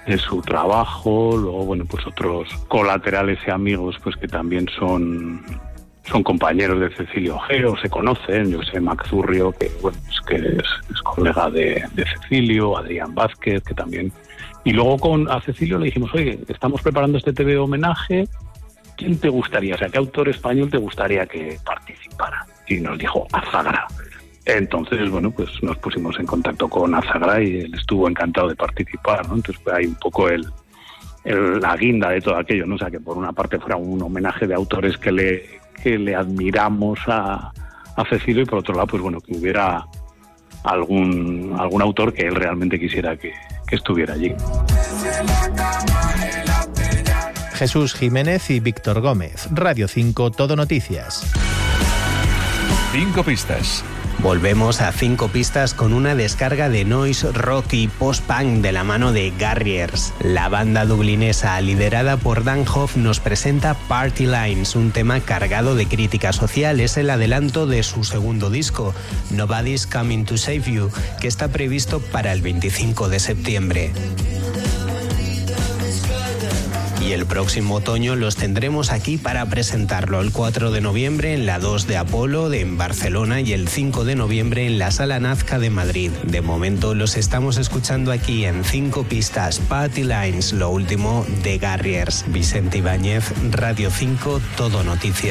su trabajo. Luego, bueno, pues otros colaterales y amigos pues que también son compañeros de Cecilio Geo, se conocen. Yo sé, Mac Zurrio, que bueno, que es colega de Cecilio, Adrián Vázquez, que también. Y luego a Cecilio le dijimos, oye, estamos preparando este TV homenaje, ¿quién te gustaría? O sea, ¿qué autor español te gustaría que participara? Y nos dijo Azagra. Entonces, bueno, pues nos pusimos en contacto con Azagra y él estuvo encantado de participar, ¿no? Entonces fue ahí un poco la guinda de todo aquello, ¿no? O sea, que por una parte fuera un homenaje de autores que le admiramos a Cecilio, y por otro lado, pues bueno, que hubiera algún autor que él realmente quisiera que estuviera allí. Jesús Jiménez y Víctor Gómez, Radio 5, Todo Noticias. 5 pistas. Volvemos a 5 pistas con una descarga de noise rock y post-punk de la mano de Garriers. La banda dublinesa liderada por Dan Hoff nos presenta Party Lines, un tema cargado de crítica social. Es el adelanto de su segundo disco, Nobody's Coming to Save You, que está previsto para el 25 de septiembre. Y el próximo otoño los tendremos aquí para presentarlo el 4 de noviembre en la 2 de Apolo en Barcelona y el 5 de noviembre en la Sala Nazca de Madrid. De momento los estamos escuchando aquí en 5 pistas, Party Lines, lo último de Garriers. Vicente Ibáñez, Radio 5, Todo Noticias.